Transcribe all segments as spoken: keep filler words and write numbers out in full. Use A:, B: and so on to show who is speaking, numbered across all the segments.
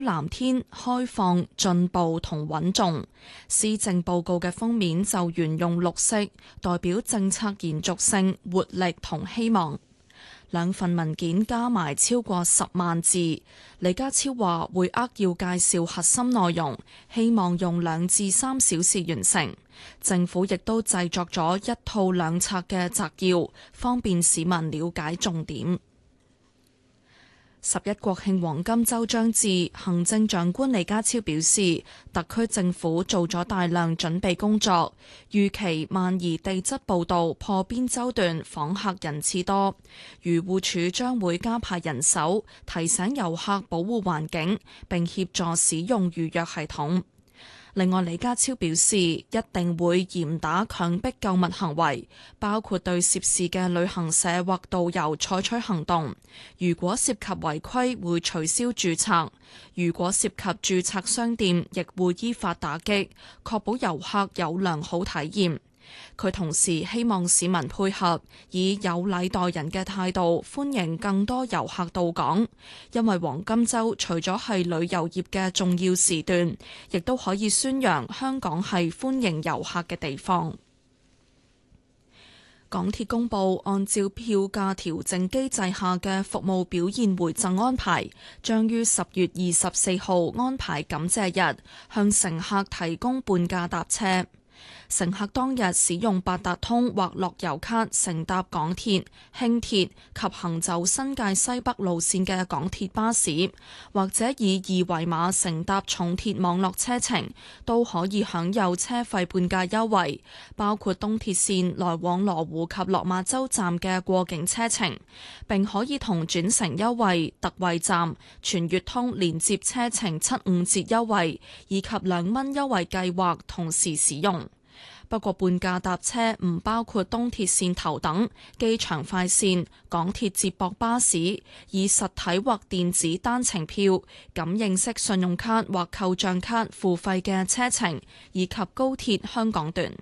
A: 藍天、開放、進步同穩重。施政報告嘅封面就沿用綠色，代表政策延續性、活力同希望。兩份文件加埋超過十萬字，李家超話會扼要介紹核心內容，希望用兩至三小時完成。政府亦都製作咗一套兩冊嘅摘要，方便市民了解重點。十一國慶黃金週將至，行政長官李家超表示，特區政府做咗大量準備工作，預期萬宜地質步道破邊洲段訪客人次多，漁護署將會加派人手，提醒遊客保護環境，並協助使用預約系統。另外，李家超表示，一定會嚴打強迫購物行為，包括對涉事嘅旅行社或導遊採取行動。如果涉及違規，會取消註冊；如果涉及註冊商店，亦會依法打擊，確保遊客有良好體驗。佢同時希望市民配合，以有禮待人嘅態度歡迎更多遊客到港，因為黃金週除咗係旅遊業嘅重要時段，亦都可以宣揚香港係歡迎遊客嘅地方。港鐵公佈，按照票價調整機制下嘅服務表現回贈安排，將於十月二十四號安排感謝日，向乘客提供半價搭車。乘客當日使用八達通或樂悠卡乘搭港鐵、輕鐵及行走新界西北路線嘅港鐵巴士，或者以二維碼乘搭重鐵網絡車程，都可以享有車費半價優惠，包括東鐵線來往羅湖及落馬洲站嘅過境車程，並可以同轉乘優惠、特惠站、全月通連接車程七五折優惠以及兩蚊優惠計劃同時使用。不過半價搭車唔包括東鐵線頭等、機場快線、港鐵接駁巴士、以實體或電子單程票、感應式信用卡或扣賬卡付費嘅車程，以及高鐵香港段。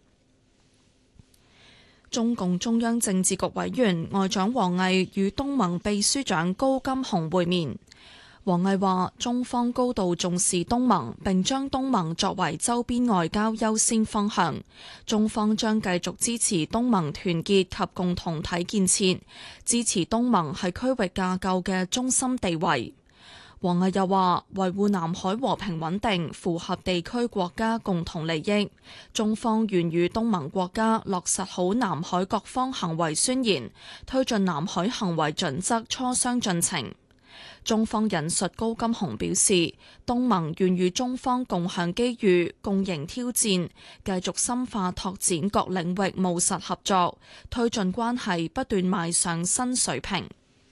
A: 中共中央政治局委員外長王毅與東盟秘書長高金洪會面。王毅話：中方高度重視東盟，並將東盟作為周邊外交優先方向。中方將繼續支持東盟團結及共同體建設，支持東盟係區域架構嘅中心地位。王毅又話：維護南海和平穩定符合地區國家共同利益，中方願與東盟國家落實好南海各方行為宣言，推進南海行為準則磋商進程。中方引述高金洪表示，東盟願與中方共享機遇、共迎挑戰，繼續深化拓展各領域務實合作，推進關係不斷邁上新水平。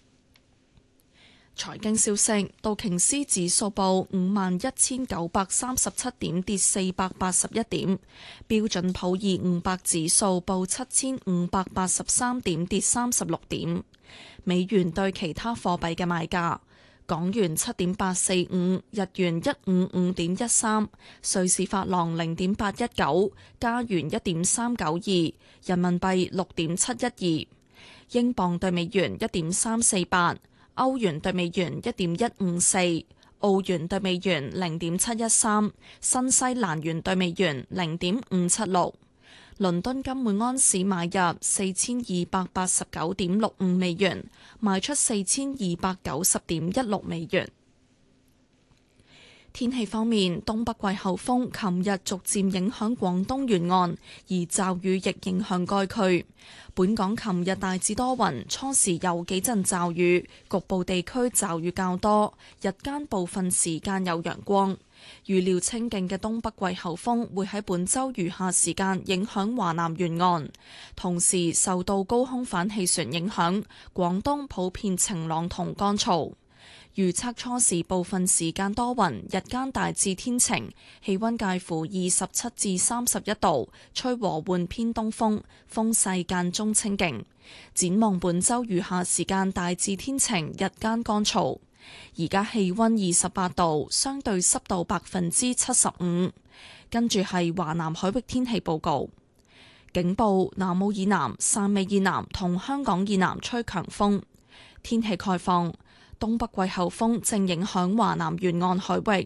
A: 財經消息，道瓊斯指數報五萬一千九百三十七點，跌四百八十一點；標準普爾五百指數報七千五百八十三點，跌三十六點。美元對其他貨幣嘅賣價：港元七點八四五，日元一五五點一三，瑞士法郎零點八一九，加元一點三九二，人民幣六點七一二，英鎊對美元一點三四八，歐元對美元一點一五四，澳元對美元零點七一三，新西蘭元對美元零點五七六。倫敦金每安士買入四千二百八十九點六五美元，賣出四千二百九十點一六美元。天氣方面，東北季候風琴日逐漸影響廣東沿岸，而驟雨亦影響該區。本港琴日大致多雲，初時有幾陣驟雨，局部地區驟雨較多，日間部分時間有陽光。預料清勁嘅東北季候風會喺本週餘下時間影響華南沿岸，同時受到高空反氣旋影響，廣東普遍晴朗同乾燥。預測初時部分時間多雲，日間大致天晴，氣溫介乎二十七至三十一度，吹和緩偏東風，風勢間中清勁。展望本週餘下時間大致天晴，日間乾燥。而家氣溫二十八度，相對濕度百分之七十五。跟住係華南海域天氣報告，警報：南澳以南、汕尾以南同香港以南吹強風。天氣概況。 東北季候風正影響華南沿岸海域，